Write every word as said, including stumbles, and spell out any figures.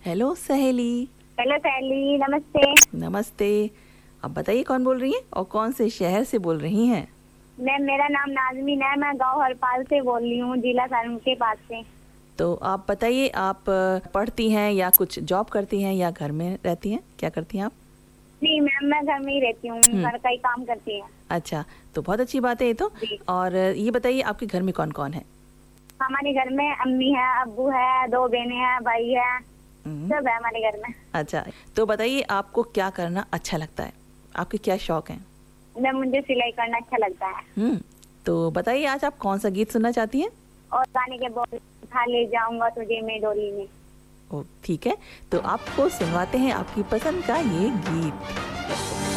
Hello सहेली। Hello सहेली, नमस्ते। नमस्ते। अब बताइए कौन बोल रही हैं और कौन से शहर से बोल रही हैं? मैं मेरा नाम नाजमीन है, मैं गांव हरपाल से बोल रही हूँ, जिला सारण के पास से। तो आप बताइए, आप पढ़ती हैं या कुछ जॉब करती हैं या घर में रहती हैं? क्या करती हैं आप? नहीं मैम, मैं घर में ही रहती हूँ, हम्म। घर का ही काम करती है। अच्छा, तो बहुत अच्छी बात है ये तो। जी। और ये बताइए आपके घर में कौन कौन है? हमारे घर में अम्मी है, अब्बू है, दो बहनें हैं, भाई है, हम्म। सब है हमारे घर में। अच्छा, तो बताइए आपको क्या करना अच्छा लगता है? आपके क्या शौक हैं? मैं मुझे सिलाई करना अच्छा लगता है। हम्म। तो बताइए आज आप कौन सा गीत सुनना चाहती हैं? और गाने के बोल उठा ले जाऊंगा तुझे मैं डोली में। ओ ठीक है, तो आपको सुनवाते हैं आपकी पसंद का ये गीत।